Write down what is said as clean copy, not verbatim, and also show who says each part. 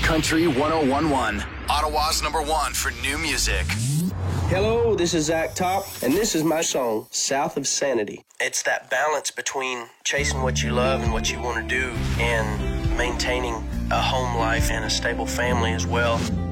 Speaker 1: Country 1011, Ottawa's #1 for new music.
Speaker 2: Hello, this is Zach Top, and this is my song, South of Sanity. It's that balance between chasing what you love and what you want to do and maintaining a home life and a stable family as well.